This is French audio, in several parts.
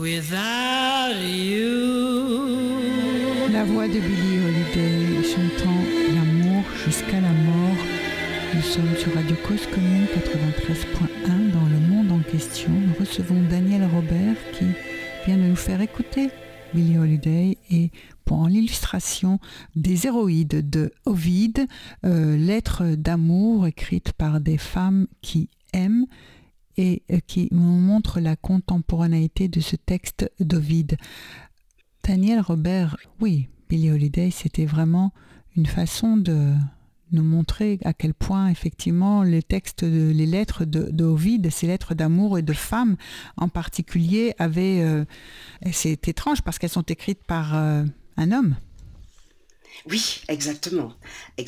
without you. La voix de Billie Holiday chantant l'amour jusqu'à la mort. Nous sommes sur Radio Cause Commune 93.1 dans le monde en question. Nous recevons Daniel Robert qui vient de nous faire écouter Billie Holiday et pour l'illustration des héroïdes de Ovide, lettres d'amour écrites par des femmes qui aiment et qui nous montrent la contemporanéité de ce texte d'Ovide. Daniel Robert, oui, Billie Holiday, c'était vraiment une façon de nous montrer à quel point effectivement les lettres d'Ovide, ces lettres d'amour et de femmes en particulier avaient, c'est étrange parce qu'elles sont écrites par un homme. Oui, exactement.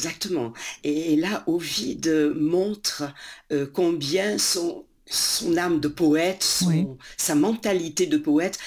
Et là, Ovide montre combien son âme de poète, sa mentalité de poète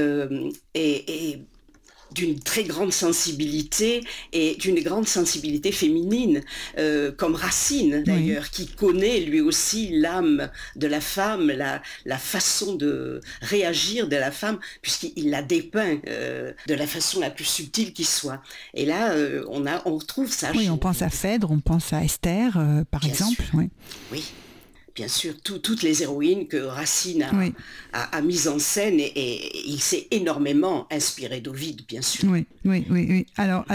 est d'une très grande sensibilité et d'une grande sensibilité féminine, comme Racine d'ailleurs, qui connaît lui aussi l'âme de la femme, la façon de réagir de la femme, puisqu'il la dépeint de la façon la plus subtile qui soit. Et là, on retrouve ça. Oui, on pense à Phèdre, on pense à Esther, par exemple. Oui. Bien sûr, toutes les héroïnes que Racine a mises en scène et il s'est énormément inspiré d'Ovide, bien sûr. Oui. Alors,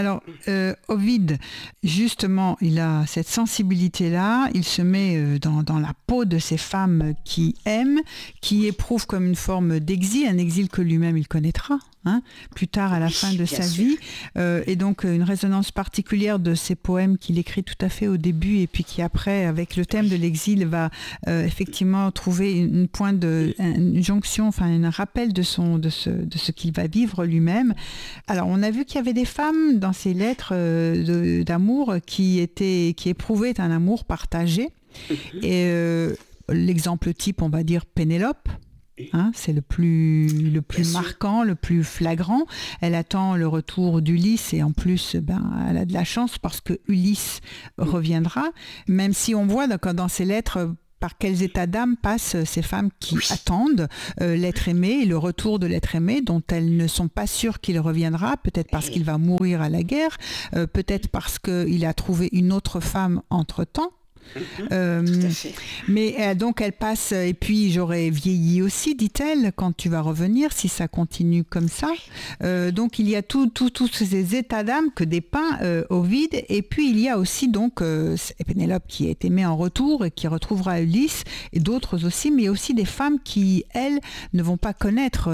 Ovide, justement, il a cette sensibilité-là, il se met dans la peau de ces femmes qui aiment, qui éprouvent comme une forme d'exil, un exil que lui-même il connaîtra. Plus tard à la fin de sa vie, et donc une résonance particulière de ces poèmes qu'il écrit tout à fait au début et puis qui après avec le thème de l'exil va effectivement trouver une jonction, enfin un rappel de ce qu'il va vivre lui-même. Alors on a vu qu'il y avait des femmes dans ces lettres d'amour qui éprouvaient un amour partagé, et l'exemple type, on va dire Pénélope. C'est le plus marquant, le plus flagrant. Elle attend le retour d'Ulysse et en plus, elle a de la chance parce que Ulysse reviendra. Même si on voit dans ces lettres par quels états d'âme passent ces femmes qui attendent l'être aimé et le retour de l'être aimé dont elles ne sont pas sûres qu'il reviendra, peut-être parce qu'il va mourir à la guerre, peut-être parce qu'il a trouvé une autre femme entre-temps. Tout à fait. Mais donc elle passe, et puis j'aurais vieilli aussi, dit-elle, quand tu vas revenir, si ça continue comme ça. Donc il y a tous ces états d'âme que dépeint Ovide, et puis il y a aussi donc Pénélope qui est aimée en retour et qui retrouvera Ulysse, et d'autres aussi, mais aussi des femmes qui, elles, ne vont pas connaître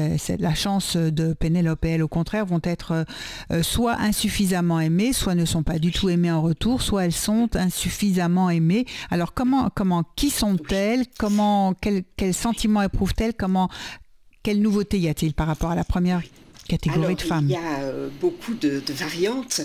la chance de Pénélope, et elles, au contraire, vont être soit insuffisamment aimées, soit ne sont pas du tout aimées en retour, soit elles sont insuffisamment aimées. Alors qui sont-elles, quel sentiment éprouvent-elles, quelle nouveauté y a-t-il par rapport à la première catégorie de femmes? Il y a beaucoup de variantes.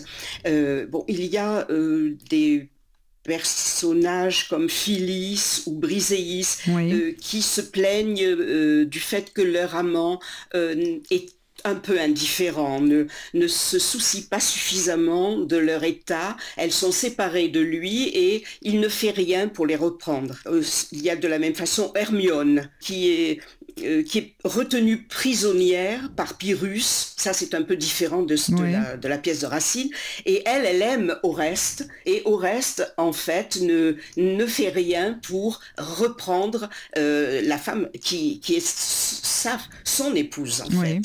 Il y a des personnages comme Phyllis ou Briséis qui se plaignent du fait que leur amant est un peu indifférent, ne se soucie pas suffisamment de leur état, elles sont séparées de lui et il ne fait rien pour les reprendre. Il y a de la même façon Hermione qui est retenue prisonnière par Pyrrhus, ça c'est un peu différent de la pièce de Racine, et elle aime Oreste, et Oreste en fait ne fait rien pour reprendre la femme qui est son épouse en fait.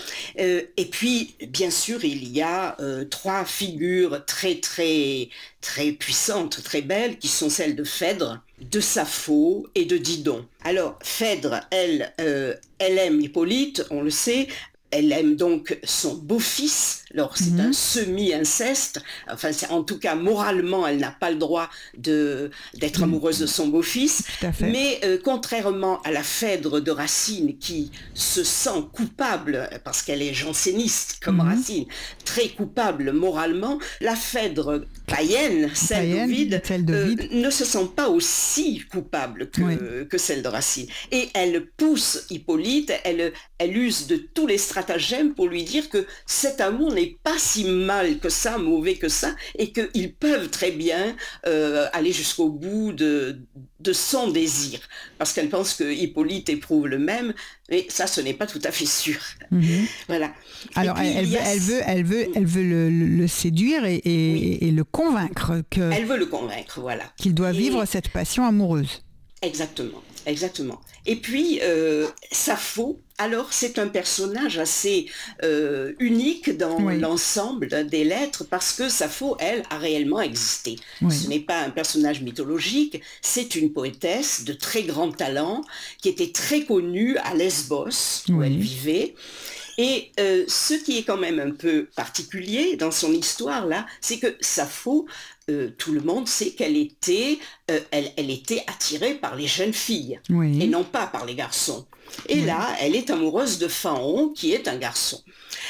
Et puis, bien sûr, il y a trois figures très, très, très puissantes, très belles, qui sont celles de Phèdre, de Sappho et de Didon. Alors, Phèdre, elle aime Hippolyte, on le sait. Elle aime donc son beau-fils, alors c'est un semi-inceste, enfin en tout cas moralement elle n'a pas le droit d'être amoureuse de son beau-fils, mais contrairement à la Phèdre de Racine qui se sent coupable, parce qu'elle est janséniste comme Racine, très coupable moralement, la Phèdre païenne, celle d'Ovide, ne se sent pas aussi coupable que celle de Racine. Et elle pousse Hippolyte, elle use de tous les stratégies stratagème pour lui dire que cet amour n'est pas si mal que ça, mauvais que ça, et qu'ils peuvent très bien aller jusqu'au bout de son désir. Parce qu'elle pense que Hippolyte éprouve le même, mais ça, ce n'est pas tout à fait sûr. Voilà. Alors, puis, elle veut le séduire et le convaincre elle veut le convaincre, voilà. Qu'il doit vivre cette passion amoureuse. Exactement. Et puis, Sappho, alors c'est un personnage assez unique dans l'ensemble des lettres, parce que Sappho, elle, a réellement existé. Ce n'est pas un personnage mythologique, c'est une poétesse de très grand talent, qui était très connue à Lesbos, où elle vivait. Et ce qui est quand même un peu particulier dans son histoire, là, c'est que Sappho, tout le monde sait qu'elle était, elle était attirée par les jeunes filles, et non pas par les garçons. Et là, elle est amoureuse de Phaon, qui est un garçon.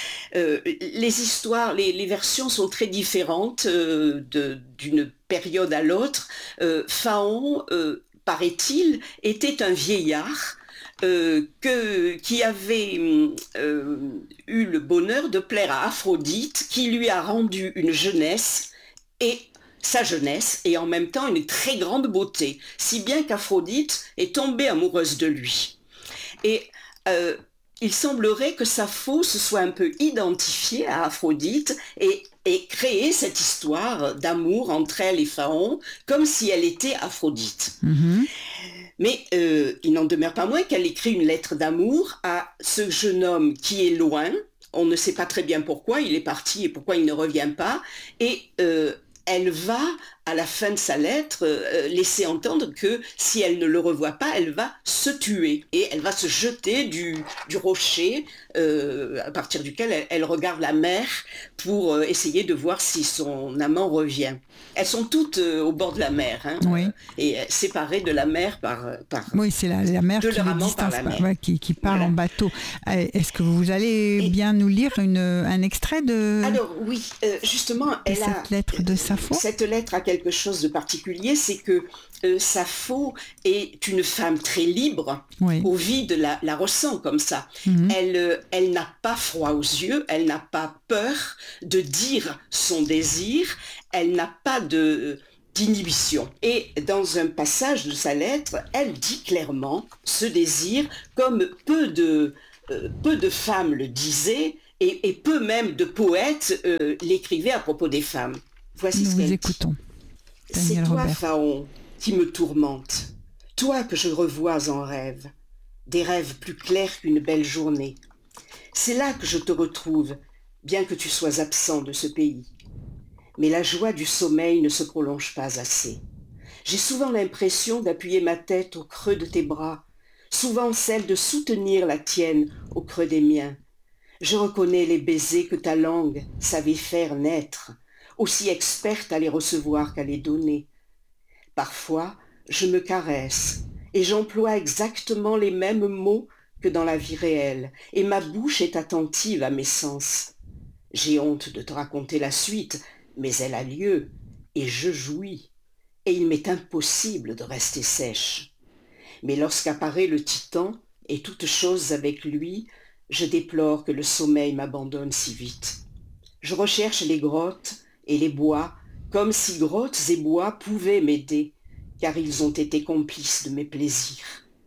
Les histoires, les versions sont très différentes d'une période à l'autre. Phaon, paraît-il, était un vieillard qui avait eu le bonheur de plaire à Aphrodite, qui lui a rendu une jeunesse et sa jeunesse et en même temps une très grande beauté, si bien qu'Aphrodite est tombée amoureuse de lui. Et il semblerait que Sappho se soit un peu identifiée à Aphrodite et créé cette histoire d'amour entre elle et Phaon, comme si elle était Aphrodite. Mais il n'en demeure pas moins qu'elle écrit une lettre d'amour à ce jeune homme qui est loin. On ne sait pas très bien pourquoi il est parti et pourquoi il ne revient pas. Et elle va, à la fin de sa lettre, laisser entendre que si elle ne le revoit pas, elle va se tuer. Et elle va se jeter du rocher à partir duquel elle regarde la mer pour essayer de voir si son amant revient. Elles sont toutes au bord de la mer, et séparées de la mer par oui, c'est la mer de leur amant par la mer. Qui part en bateau. Est-ce que vous allez bien nous lire un extrait de... Alors oui, justement, cette lettre de Sappho. Cette lettre a quelque chose de particulier, c'est que Sappho est une femme très libre. Ovide la ressent comme ça. Elle n'a pas froid aux yeux, elle n'a pas peur de dire son désir, elle n'a pas d'inhibition. Et dans un passage de sa lettre, elle dit clairement ce désir, comme peu de femmes le disaient, et peu même de poètes l'écrivaient à propos des femmes. Voici ce qu'elle dit. Nous écoutons. C'est toi, Phaon, qui me tourmente, toi que je revois en rêve, des rêves plus clairs qu'une belle journée. C'est là que je te retrouve, bien que tu sois absent de ce pays. Mais la joie du sommeil ne se prolonge pas assez. J'ai souvent l'impression d'appuyer ma tête au creux de tes bras, souvent celle de soutenir la tienne au creux des miens. Je reconnais les baisers que ta langue savait faire naître, aussi experte à les recevoir qu'à les donner. Parfois, je me caresse et j'emploie exactement les mêmes mots que dans la vie réelle, et ma bouche est attentive à mes sens. J'ai honte de te raconter la suite, mais elle a lieu, et je jouis, et il m'est impossible de rester sèche. Mais lorsqu'apparaît le titan, et toutes choses avec lui, je déplore que le sommeil m'abandonne si vite. Je recherche les grottes et les bois, comme si grottes et bois pouvaient m'aider, car ils ont été complices de mes plaisirs.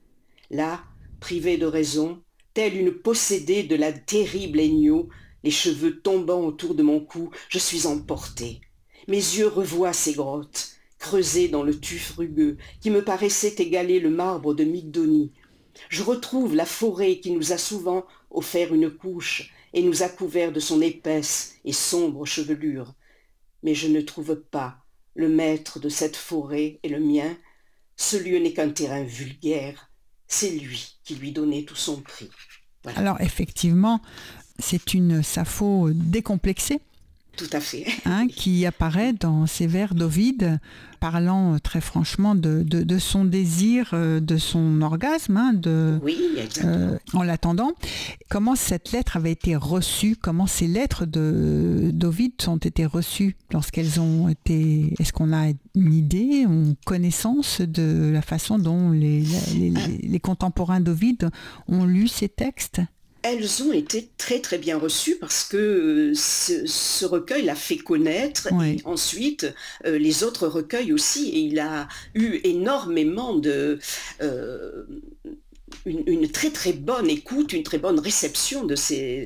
Là, privée de raison, telle une possédée de la terrible Ennio, les cheveux tombant autour de mon cou, je suis emportée. Mes yeux revoient ces grottes, creusées dans le tuf rugueux, qui me paraissait égaler le marbre de Mygdonie. Je retrouve la forêt qui nous a souvent offert une couche et nous a couverts de son épaisse et sombre chevelure. Mais je ne trouve pas le maître de cette forêt et le mien. Ce lieu n'est qu'un terrain vulgaire. C'est lui qui lui donnait tout son prix. Voilà. Alors effectivement, c'est une Sappho décomplexée. Tout à fait. Qui apparaît dans ces vers d'Ovide, parlant très franchement de son désir, de son orgasme, oui, exactement. En l'attendant. Comment cette lettre avait été reçue, comment ces lettres d'Ovide ont été reçues lorsqu'elles ont été... Est-ce qu'on a une idée, une connaissance de la façon dont les contemporains d'Ovide ont lu ces textes ? elles ont été très très bien reçues parce que ce recueil l'a fait connaître Oui. et ensuite les autres recueils aussi. Et il a eu énormément une très très bonne écoute, une très bonne réception de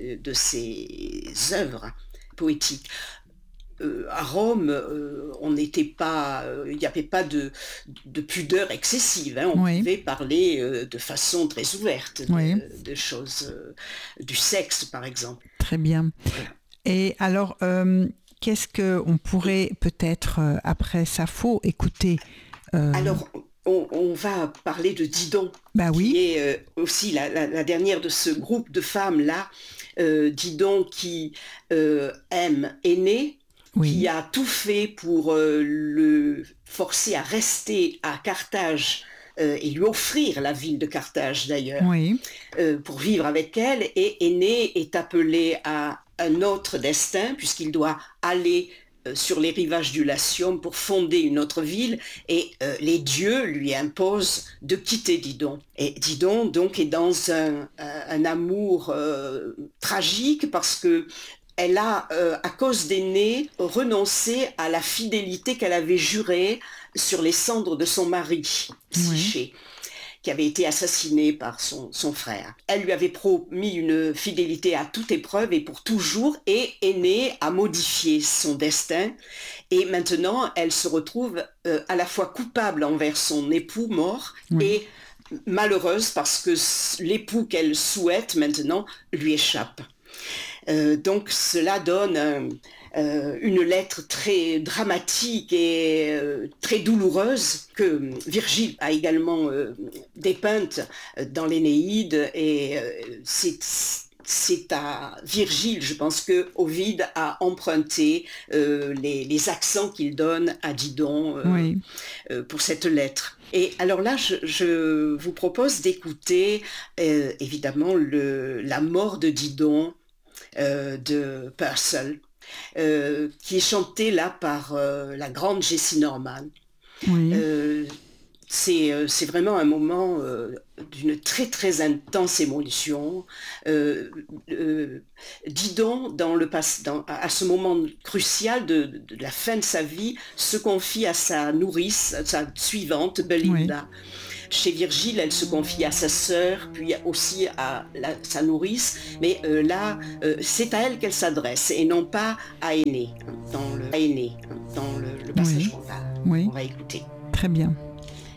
ces œuvres poétiques. À Rome, on n'était pas, il n'y avait pas de pudeur excessive, hein. On Oui. pouvait parler de façon très ouverte Oui. de choses, du sexe par exemple. Très bien. Voilà. Et alors, qu'est-ce qu'on pourrait peut-être, après Sappho, écouter Alors, on va parler de Didon, Bah qui oui, est aussi la dernière de ce groupe de femmes-là. Didon qui aime Aîné, qui oui, a tout fait pour le forcer à rester à Carthage et lui offrir la ville de Carthage d'ailleurs, oui, pour vivre avec elle. Et Aîné est appelé à un autre destin puisqu'il doit aller sur les rivages du Latium pour fonder une autre ville et les dieux lui imposent de quitter Didon. Et Didon donc est dans un amour tragique parce que elle a, à cause d'Aîné, renoncé à la fidélité qu'elle avait jurée sur les cendres de son mari, Psyché, qui avait été assassiné par son frère. Elle lui avait promis une fidélité à toute épreuve et pour toujours, et Aîné a modifié son destin. Et maintenant, elle se retrouve à la fois coupable envers son époux mort et malheureuse parce que l'époux qu'elle souhaite maintenant lui échappe. Donc cela donne une lettre très dramatique et très douloureuse que Virgile a également dépeinte dans l'Énéide et c'est à Virgile, je pense que Ovide a emprunté les accents qu'il donne à Didon pour cette lettre. Et alors là, je vous propose d'écouter évidemment la mort de Didon de Purcell, qui est chantée là par la grande Jessie Norman. C'est vraiment un moment d'une très très intense émotion. Didon, à ce moment crucial de la fin de sa vie, se confie à sa nourrice, sa suivante, Belinda. Chez Virgile, elle se confie à sa sœur, puis aussi à sa nourrice, mais là, c'est à elle qu'elle s'adresse, et non pas à Aîné, dans le passage qu'on va écouter. Très bien.